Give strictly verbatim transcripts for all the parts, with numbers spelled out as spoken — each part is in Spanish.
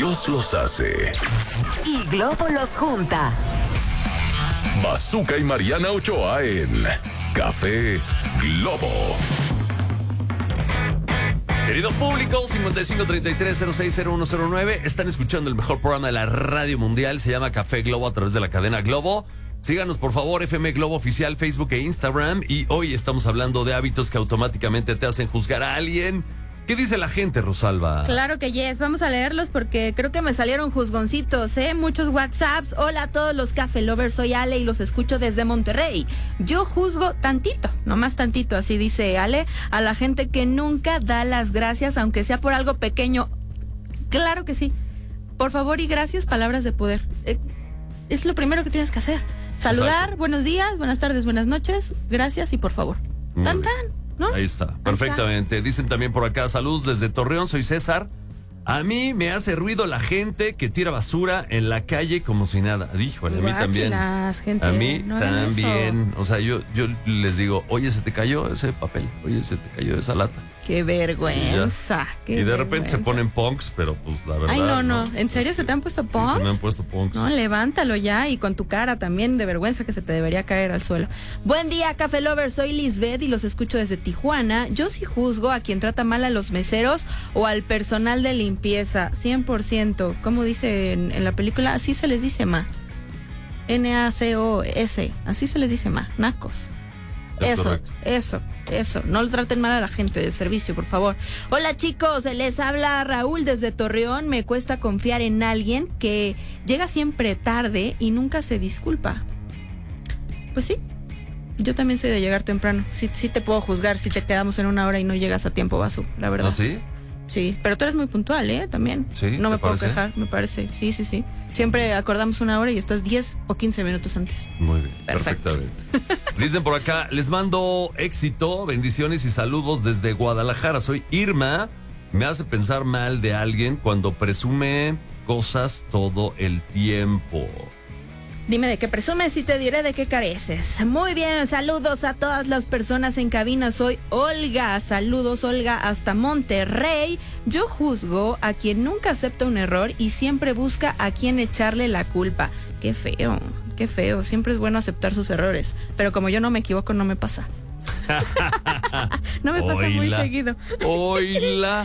Dios los hace y Globo los junta. Bazooka y Mariana Ochoa en Café Globo. Querido público, cincuenta y cinco treinta y tres cero seis cero uno cero nueve, están escuchando el mejor programa de la radio mundial, se llama Café Globo a través de la cadena Globo. Síganos por favor, F M Globo Oficial, Facebook e Instagram. Y hoy estamos hablando de hábitos que automáticamente te hacen juzgar a alguien. ¿Qué dice la gente, Rosalba? Claro que yes, vamos a leerlos porque creo que me salieron juzgoncitos, ¿eh? Muchos WhatsApps. Hola a todos los Café Lovers, soy Ale y los escucho desde Monterrey. Yo juzgo tantito, nomás tantito, así dice Ale, a la gente que nunca da las gracias, aunque sea por algo pequeño. Claro que sí. Por favor y gracias, palabras de poder. Eh, es lo primero que tienes que hacer. Saludar, exacto. Buenos días, buenas tardes, buenas noches, gracias y por favor. Muy tan bien. tan. ¿No? Ahí está, perfectamente. Ahí está. Dicen también por acá, saludos desde Torreón, soy César. A mí me hace ruido la gente que tira basura en la calle como si nada. Híjole, a mí también. Gente, a mí no también. O sea, yo, yo les digo, oye, se te cayó ese papel, oye, se te cayó esa lata. Qué vergüenza. Y, qué y de vergüenza. repente se ponen punks, pero pues la verdad. Ay, no, no. no. ¿En serio es se que, te han puesto punks? Sí, se me han puesto punks. No, levántalo ya y con tu cara también de vergüenza que se te debería caer al suelo. Buen día, Café Lover. Soy Lisbeth y los escucho desde Tijuana. Yo sí juzgo a quien trata mal a los meseros o al personal de limpieza. cien por ciento. Como dice en, en la película, así se les dice, ma. N A C O S. Así se les dice, ma. Nacos. Es eso, correcto. eso, eso. No lo traten mal a la gente de servicio, por favor. Hola chicos, les habla Raúl desde Torreón. Me cuesta confiar en alguien que llega siempre tarde y nunca se disculpa. Pues sí, yo también soy de llegar temprano. Sí, sí te puedo juzgar si te quedamos en una hora y no llegas a tiempo, Basu, la verdad. ¿Ah, sí? Sí, pero tú eres muy puntual, ¿eh? También. Sí, no me puedo parece? quejar, me parece. Sí, sí, sí. Siempre acordamos una hora y estás diez o quince minutos antes. Muy bien, Perfecto. perfectamente. Dicen por acá, les mando éxito, bendiciones y saludos desde Guadalajara. Soy Irma. Me hace pensar mal de alguien cuando presume cosas todo el tiempo. Dime de qué presumes y te diré de qué careces. Muy bien, saludos a todas las personas en cabina. Soy Olga. Saludos, Olga, hasta Monterrey. Yo juzgo a quien nunca acepta un error y siempre busca a quien echarle la culpa. Qué feo, qué feo. Siempre es bueno aceptar sus errores. Pero como yo no me equivoco, no me pasa. No me pasa Oila, muy seguido. Oila.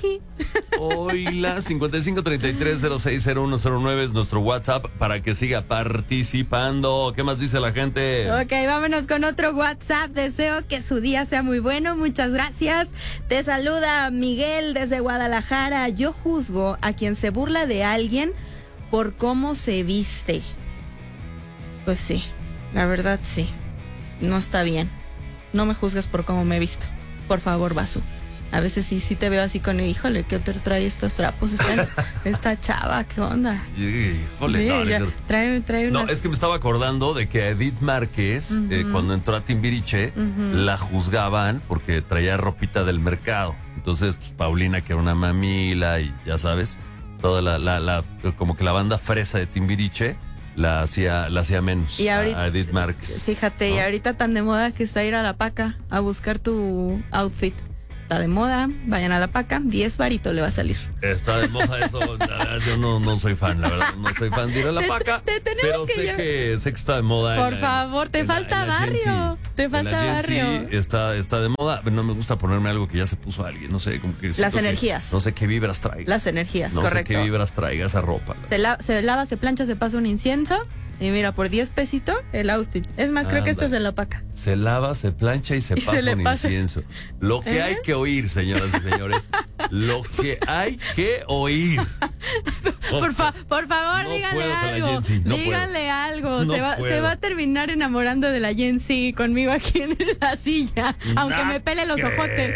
Oila. cincuenta y cinco treinta y tres cero seis cero uno cero nueve es nuestro WhatsApp para que siga participando. ¿Qué más dice la gente? Ok, vámonos con otro WhatsApp. Deseo que su día sea muy bueno. Muchas gracias. Te saluda Miguel desde Guadalajara. Yo juzgo a quien se burla de alguien por cómo se viste. Pues sí, la verdad sí. No está bien. No me juzgues por cómo me he visto. Por favor, Basu. A veces sí, sí te veo así con, híjole, ¿qué te trae estos trapos? Esta, esta chava, ¿qué onda? Híjole, Sí, no, ya, no, trae, trae no, unas... es que me estaba acordando de que a Edith Márquez, uh-huh. eh, cuando entró a Timbiriche, uh-huh. la juzgaban porque traía ropita del mercado. Entonces, pues, Paulina, que era una mamila y ya sabes, toda la, la, la, como que la banda fresa de Timbiriche, la hacía, la hacía menos y ahorita, a Edith Márquez. Fíjate, ¿no? Y ahorita tan de moda que está ir a la Paca a buscar tu outfit. Está de moda, vayan a la Paca, diez varitos le va a salir. Está de moda eso, yo no, no soy fan, la verdad, no soy fan de ir a la Paca, te, te pero que sé, yo... que, sé que está de moda. Por la, favor, te falta la, barrio, te falta barrio. Sí, está, está de moda, no me gusta ponerme algo que ya se puso a alguien, no sé, como que... Las energías. Que, no sé qué vibras traiga. Las energías, no correcto. No sé qué vibras traiga esa ropa. Se, la, se lava, se plancha, se pasa un incienso. Y mira, por diez pesitos, el outfit. Es más, creo Anda. que esto es de la Paca. Se lava, se plancha y se y pasa se un pasa. incienso. Lo que ¿Eh? hay que oír, señoras y señores. Lo que hay que oír. Por, fa por favor, no díganle algo. No díganle puedo. algo. No se, va, se va a terminar enamorando de la Jensi conmigo aquí en la silla. No aunque me pele los creo. ojotes.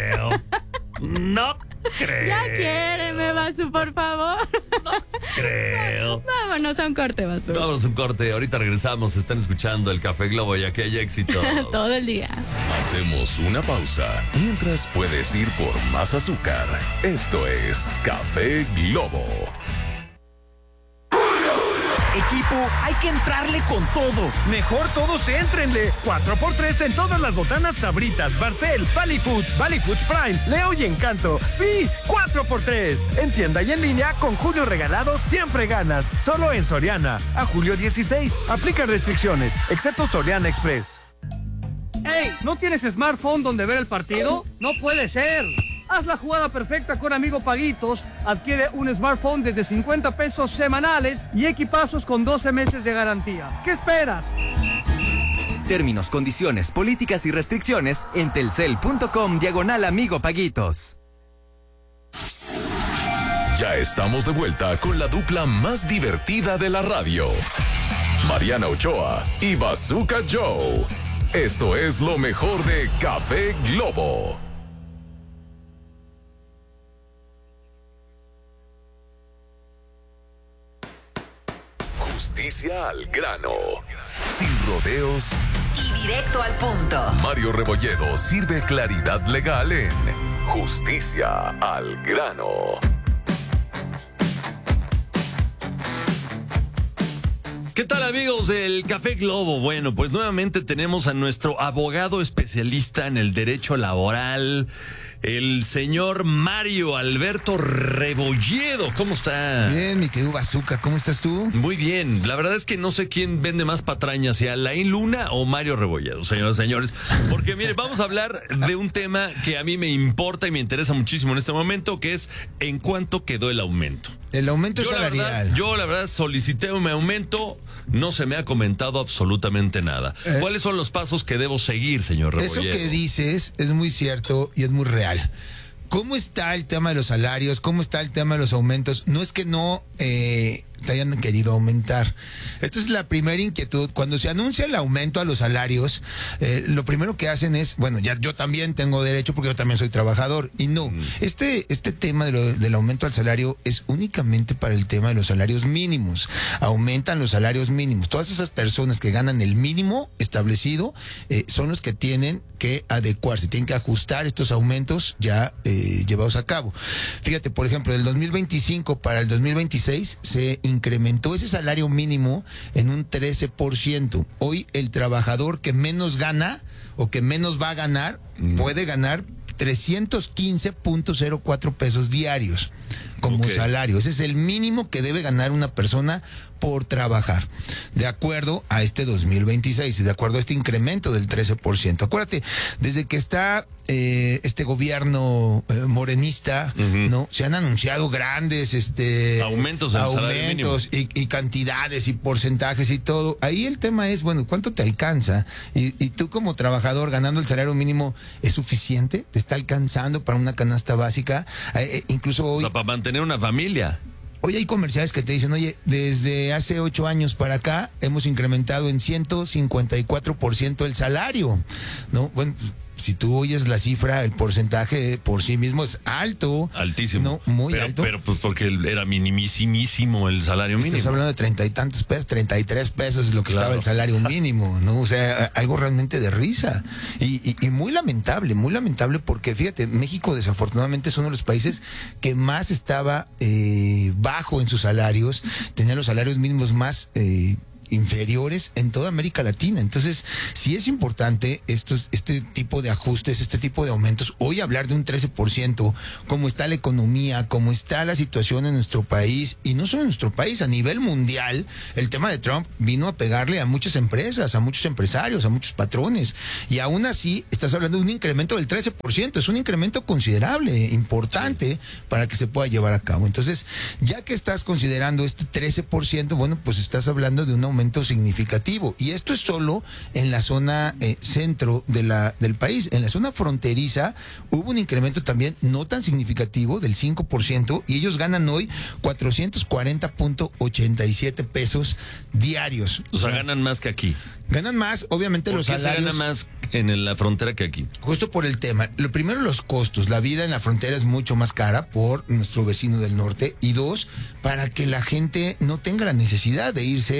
No creo. Ya quiéreme, Basu, por favor. No creo. Vámonos a un corte, Basu. Vámonos a un corte. Ahorita regresamos. Están escuchando el Café Globo y aquí hay éxito. Todo el día. Hacemos una pausa. Mientras puedes ir por más azúcar. Esto es Café Globo. Equipo, hay que entrarle con todo. Mejor todos éntrenle. cuatro por tres en todas las botanas Sabritas, Barcel, Valley Foods, Valley Foods Prime, Leo y Encanto. Sí, cuatro por tres. En tienda y en línea, con Julio Regalado siempre ganas. Solo en Soriana. A julio dieciséis. Aplica restricciones, excepto Soriana Express. ¡Ey! ¿No tienes smartphone donde ver el partido? ¡No puede ser! Haz la jugada perfecta con Amigo Paguitos. Adquiere un smartphone desde cincuenta pesos semanales y equipazos con doce meses de garantía. ¿Qué esperas? Términos, condiciones, políticas y restricciones en telcel.com diagonal Amigo Paguitos. Ya estamos de vuelta con la dupla más divertida de la radio. Mariana Ochoa y Bazooka Joe. Esto es lo mejor de Café Globo. Justicia al grano. Sin rodeos y directo al punto. Mario Rebolledo sirve claridad legal en Justicia al grano. ¿Qué tal, amigos del Café Globo? Bueno, pues nuevamente tenemos a nuestro abogado especialista en el derecho laboral, el señor Mario Alberto Rebolledo. ¿Cómo está? Bien, mi querido Bazooka, ¿cómo estás tú? Muy bien. La verdad es que no sé quién vende más patrañas, si Alain Luna o Mario Rebolledo, señoras y señores. Porque, mire, vamos a hablar de un tema que a mí me importa y me interesa muchísimo en este momento, que es ¿en cuánto quedó el aumento? El aumento yo, salarial. La verdad, yo, la verdad, solicité un aumento, no se me ha comentado absolutamente nada. Eh, ¿Cuáles son los pasos que debo seguir, señor Rebolledo? Eso que dices es muy cierto y es muy real. ¿Cómo está el tema de los salarios? ¿Cómo está el tema de los aumentos? No es que no eh, te hayan querido aumentar. Esta es la primera inquietud. Cuando se anuncia el aumento a los salarios, eh, lo primero que hacen es, bueno, ya yo también tengo derecho porque yo también soy trabajador. Y no, mm. este, este tema de lo, del aumento al salario es únicamente para el tema de los salarios mínimos. Aumentan los salarios mínimos. Todas esas personas que ganan el mínimo establecido eh, son los que tienen que adecuarse, tienen que ajustar estos aumentos ya eh, llevados a cabo. Fíjate, por ejemplo, del dos mil veinticinco para el dos mil veintiséis se incrementó ese salario mínimo en un trece por ciento. Hoy el trabajador que menos gana o que menos va a ganar mm. puede ganar trescientos quince punto cero cuatro pesos diarios como okay. salario. Ese es el mínimo que debe ganar una persona por trabajar, de acuerdo a este dos mil veintiséis y de acuerdo a este incremento del trece por ciento. Acuérdate, desde que está eh, este gobierno eh, morenista, uh-huh. ¿no? Se han anunciado grandes este aumentos, aumentos y, y cantidades y porcentajes y todo. Ahí el tema es, bueno, ¿cuánto te alcanza? Y, y tú como trabajador ganando el salario mínimo, ¿es suficiente? ¿Te está alcanzando para una canasta básica? Eh, eh, incluso hoy... O sea, para mantener una familia. Hoy hay comerciales que te dicen, oye, desde hace ocho años para acá hemos incrementado en ciento cincuenta y cuatro por ciento el salario, ¿no? Bueno, si tú oyes la cifra, el porcentaje por sí mismo es alto. Altísimo. No, muy pero, alto. Pero pues porque era minimísimo el salario mínimo. Estás hablando de treinta y tantos pesos, treinta y tres pesos es lo que claro. estaba el salario mínimo, ¿no? O sea, algo realmente de risa. Y, y, y muy lamentable, muy lamentable porque, fíjate, México desafortunadamente es uno de los países que más estaba eh, bajo en sus salarios, tenía los salarios mínimos más... Eh, inferiores en toda América Latina. Entonces, sí es importante estos, este tipo de ajustes, este tipo de aumentos. Hoy hablar de un trece por ciento, cómo está la economía, cómo está la situación en nuestro país, y no solo en nuestro país, a nivel mundial, el tema de Trump vino a pegarle a muchas empresas, a muchos empresarios, a muchos patrones, y aún así estás hablando de un incremento del trece por ciento, es un incremento considerable, importante, sí. para que se pueda llevar a cabo. Entonces, ya que estás considerando este trece por ciento, bueno, pues estás hablando de un aumento significativo, y esto es solo en la zona eh, centro de la, del país. En la zona fronteriza hubo un incremento también no tan significativo del cinco por ciento, y ellos ganan hoy cuatrocientos cuarenta punto ochenta y siete pesos diarios. O sea, ganan más que aquí. Ganan más, obviamente los salarios. ¿Por qué se gana más en la frontera que aquí? Justo por el tema. Lo primero, los costos. La vida en la frontera es mucho más cara por nuestro vecino del norte, y dos, para que la gente no tenga la necesidad de irse a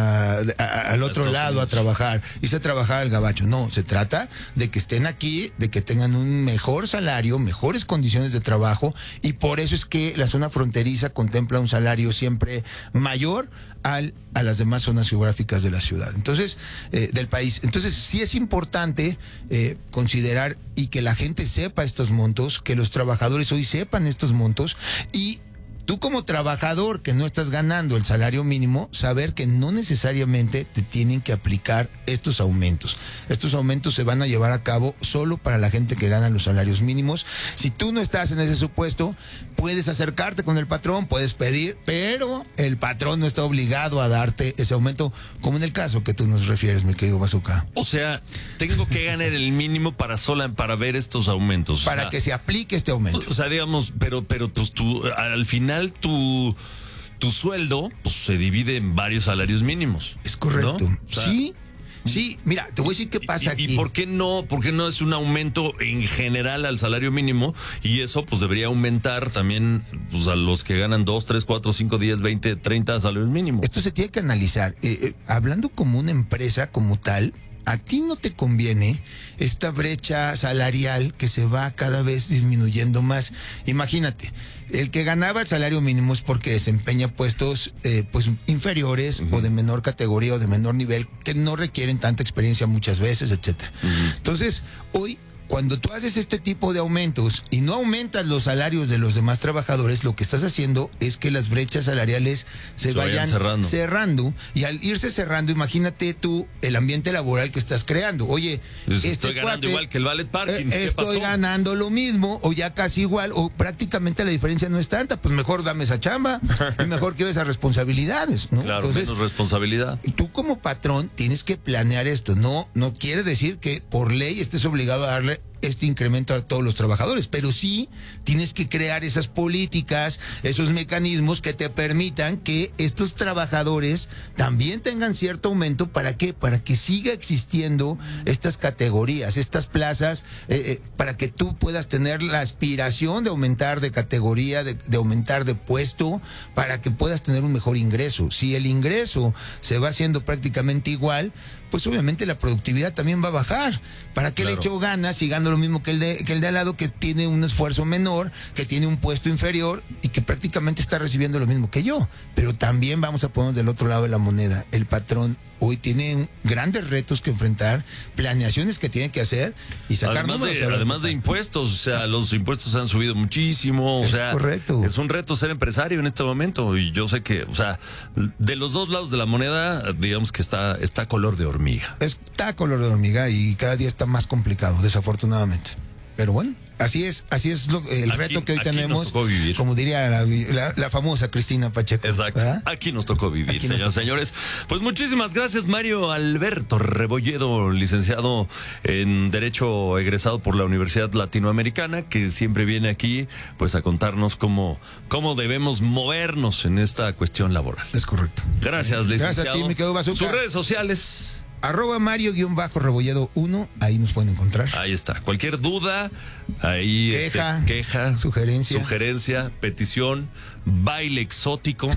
a, a, al otro Estados lado Unidos. a trabajar, irse a trabajar al gabacho. No, se trata de que estén aquí, de que tengan un mejor salario, mejores condiciones de trabajo, y por eso es que la zona fronteriza contempla un salario siempre mayor al, a las demás zonas geográficas de la ciudad. Entonces, eh, del país. Entonces, sí es importante eh, considerar y que la gente sepa estos montos, que los trabajadores hoy sepan estos montos, y tú como trabajador que no estás ganando el salario mínimo, saber que no necesariamente te tienen que aplicar estos aumentos. Estos aumentos se van a llevar a cabo solo para la gente que gana los salarios mínimos. Si tú no estás en ese supuesto, puedes acercarte con el patrón, puedes pedir, pero el patrón no está obligado a darte ese aumento, como en el caso que tú nos refieres, mi querido Bazooka. O sea, tengo que ganar el mínimo para sola para ver estos aumentos. Para o sea, que se aplique este aumento. O sea, digamos, pero, pero pues tú, al final tu, tu sueldo pues, se divide en varios salarios mínimos. Es correcto. ¿no? O sea, sí. Sí, mira, te voy a decir qué pasa y, aquí. ¿Y por qué no? ¿Por qué no es un aumento en general al salario mínimo? Y eso pues debería aumentar también pues, a los que ganan dos, tres, cuatro, cinco, diez, veinte, treinta salarios mínimos. Esto se tiene que analizar. Eh, eh, hablando como una empresa como tal, a ti no te conviene esta brecha salarial que se va cada vez disminuyendo más. Imagínate, el que ganaba el salario mínimo es porque desempeña puestos eh, pues inferiores uh-huh. o de menor categoría o de menor nivel que no requieren tanta experiencia muchas veces, etcétera. Uh-huh. Entonces, hoy, cuando tú haces este tipo de aumentos y no aumentas los salarios de los demás trabajadores, lo que estás haciendo es que las brechas salariales se, se vayan, vayan cerrando. cerrando. Y al irse cerrando, imagínate tú el ambiente laboral que estás creando. Oye, pues este estoy ganando cuate, igual que el Valet Parking. Eh, estoy pasó? ganando lo mismo, o ya casi igual, o prácticamente la diferencia no es tanta. Pues mejor dame esa chamba y mejor quiero esas responsabilidades, ¿no? Claro, Entonces, menos responsabilidad. Tú como patrón tienes que planear esto. No, no quiere decir que por ley estés obligado a darle este incremento a todos los trabajadores, pero sí tienes que crear esas políticas, esos mecanismos que te permitan que estos trabajadores también tengan cierto aumento. ¿Para qué? Para que siga existiendo estas categorías, estas plazas, eh, eh, para que tú puedas tener la aspiración de aumentar de categoría, de, de aumentar de puesto, para que puedas tener un mejor ingreso. Si el ingreso se va haciendo prácticamente igual, pues obviamente la productividad también va a bajar. ¿Para qué claro. le echo ganas y gano lo mismo que el de que el de al lado, que tiene un esfuerzo menor, que tiene un puesto inferior y que prácticamente está recibiendo lo mismo que yo? Pero también vamos a ponernos del otro lado de la moneda. El patrón hoy tiene grandes retos que enfrentar, planeaciones que tiene que hacer y sacar además números. De, además de impuestos, o sea, los impuestos han subido muchísimo, o es sea, correcto. Es un reto ser empresario en este momento y yo sé que, o sea, de los dos lados de la moneda, digamos que está, está color de hormiga. Está color de hormiga y cada día está más complicado, desafortunadamente. Pero bueno, así es, así es lo, el aquí, reto que hoy aquí tenemos. Nos tocó vivir. Como diría la, la, la famosa Cristina Pacheco. Exacto. ¿Verdad? Aquí nos tocó vivir, aquí señoras y señores. Pues muchísimas gracias, Mario Alberto Rebolledo, licenciado en Derecho, egresado por la Universidad Latinoamericana, que siempre viene aquí pues a contarnos cómo, cómo debemos movernos en esta cuestión laboral. Es correcto. Gracias, licenciado. Gracias a ti, mi querido Bazooka. Sus redes sociales. Arroba Mario-Rebolledo uno, ahí nos pueden encontrar. Ahí está. Cualquier duda, ahí queja, este, queja, sugerencia, sugerencia, petición, baile exótico,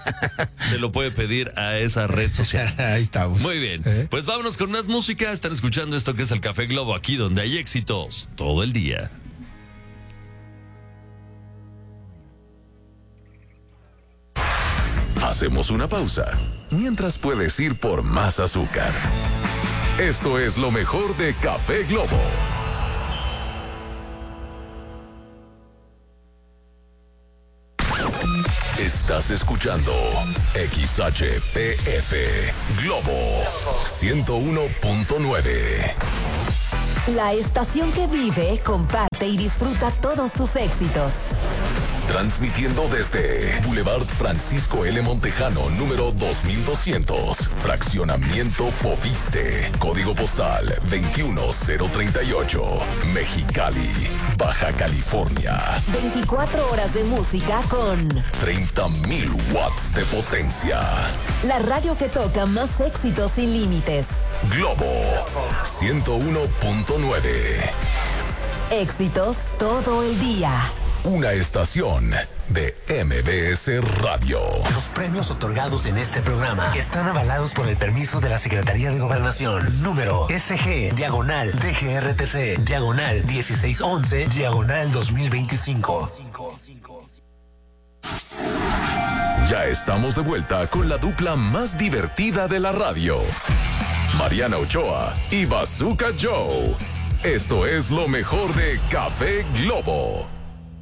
se lo puede pedir a esa red social. Ahí estamos. Muy bien. ¿Eh? Pues vámonos con más música. Están escuchando esto que es el Café Globo, aquí donde hay éxitos todo el día. Hacemos una pausa, mientras puedes ir por más azúcar. Esto es lo mejor de Café Globo. Estás escuchando X H P F Globo ciento uno punto nueve. La estación que vive, comparte y disfruta todos tus éxitos. Transmitiendo desde Boulevard Francisco L. Montejano, número dos mil doscientos, Fraccionamiento Fobiste, Código Postal veintiuno cero treinta y ocho, Mexicali, Baja California. veinticuatro horas de música con treinta mil watts de potencia. La radio que toca más éxitos sin límites. Globo ciento uno punto nueve. Éxitos todo el día. una estación de M B S Radio. Los premios otorgados en este programa están avalados por el permiso de la Secretaría de Gobernación. Número S G, diagonal, D G R T C, diagonal, dieciséis once, diagonal dos mil veinticinco. Ya estamos de vuelta con la dupla más divertida de la radio. Mariana Ochoa y Bazooka Joe. Esto es lo mejor de Café Globo.